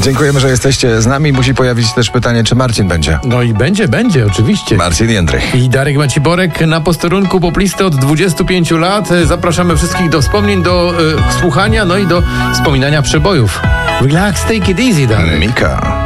Dziękujemy, że jesteście z nami. Musi pojawić się też pytanie, czy Marcin będzie. No i będzie, oczywiście. Marcin Jędrych. I Darek Maciborek na posterunku poplisty od 25 lat. Zapraszamy wszystkich do wspomnień, do słuchania, no i do wspominania przebojów. Relax, take it easy, Darek. Mika.